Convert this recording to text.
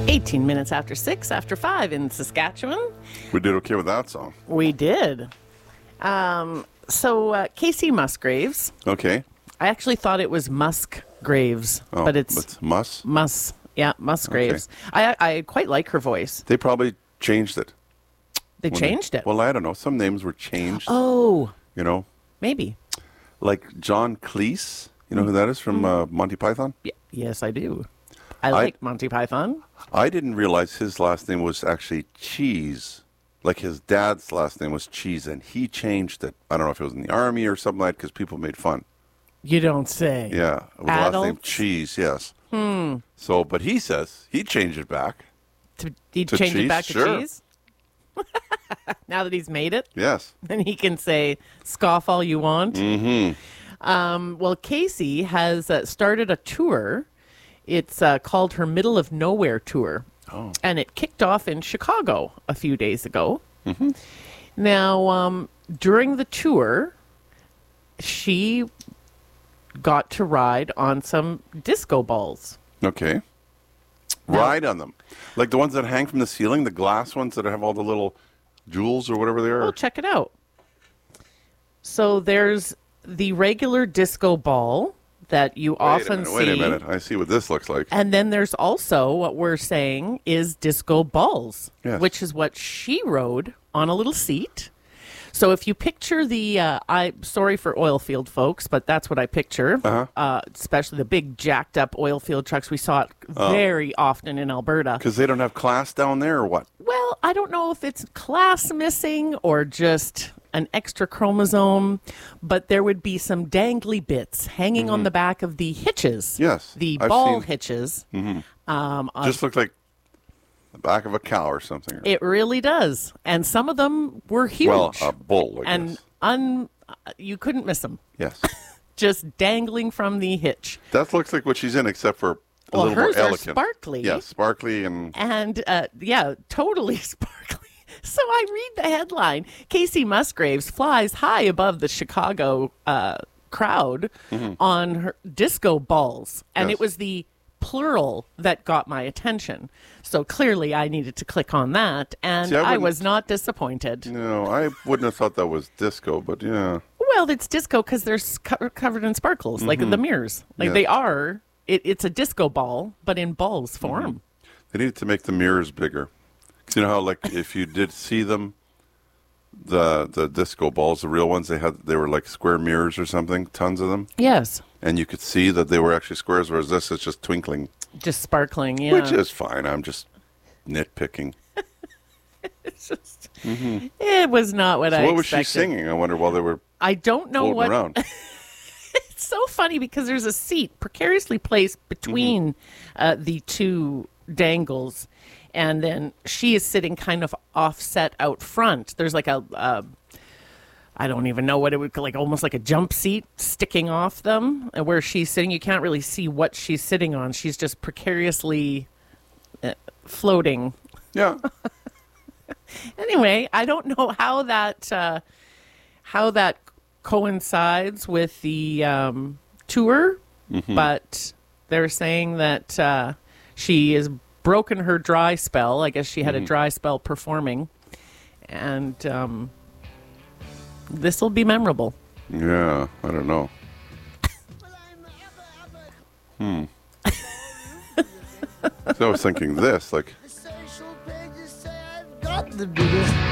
18 minutes after 6, after 5 in Saskatchewan. We did okay with that song. We did. Casey Musgraves. Okay. I actually thought it was Musgraves, but it's Mus. Yeah, Musgraves. Okay. I quite like her voice. They probably changed it. They changed it? Well, I don't know. Some names were changed. Oh. You know? Maybe. Like John Cleese. You know who that is from Monty Python? Yes, I do. I like Monty Python. I didn't realize his last name was actually Cheese. Like his dad's last name was Cheese, and he changed it. I don't know if it was in the army or something like that, because people made fun. You don't say. Yeah. It was last name Cheese, yes. So, but he says he changed it back. He changed cheese? It back to Sure. cheese? Now that he's made it? Yes. And he can say, scoff all you want. Well, Casey has started a tour. It's called her Middle of Nowhere Tour. Oh. And it kicked off in Chicago a few days ago. Now, during the tour, she got to ride on some disco balls. Okay. Ride on them. Like the ones that hang from the ceiling, the glass ones that have all the little jewels or whatever they are? Well, check it out. So there's the regular disco ball that you often see. Wait a minute. I see what this looks like. And then there's also what we're saying is disco balls, yes. which is what she rode on a little seat. So if you picture sorry for oil field folks, but that's what I picture, especially the big jacked up oil field trucks. We saw it very often in Alberta. Because they don't have class down there or what? Well, I don't know if it's class missing or just an extra chromosome, but there would be some dangly bits hanging on the back of the hitches. Yes. The ball hitches. Just look like the back of a cow or something. It really does. And some of them were huge. Well, a bull, I guess. And you couldn't miss them. Yes. Just dangling from the hitch. That looks like what she's in, except for a little hers more are elegant. sparkly. Yeah, sparkly and... And, totally sparkly. So I read the headline, Casey Musgraves flies high above the Chicago crowd on her disco balls. And it was the plural that got my attention. So clearly I needed to click on that, and I was not disappointed. No, I wouldn't have thought that was disco, but yeah. Well, it's disco because they're covered in sparkles, like the mirrors. Like they are. It's a disco ball, but in balls form. They needed to make the mirrors bigger. 'Cause you know how, like, if you did see them, the disco balls, the real ones, they were like square mirrors or something, tons of them. Yes. And you could see that they were actually squares, whereas this is just twinkling. Just sparkling, yeah. Which is fine. I'm just nitpicking. It's just, it was not what I expected. What was she singing? I wonder while they were I don't know floating around. It's so funny because there's a seat precariously placed between the two dangles. And then she is sitting kind of offset out front. There's like I don't even know what it would like, almost like a jump seat sticking off them. And where she's sitting, you can't really see what she's sitting on. She's just precariously floating. Yeah. Anyway, I don't know how that coincides with the tour, but they're saying that she has broken her dry spell. I guess she had a dry spell performing, and this will be memorable. Yeah, I don't know. So I was thinking this, like...